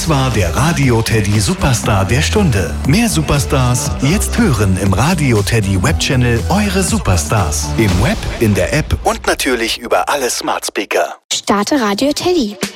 Das war der Radio Teddy Superstar der Stunde. Mehr Superstars jetzt hören im Radio Teddy Webchannel Eure Superstars. Im Web, in der App und natürlich über alle Smart Speaker. Starte Radio Teddy.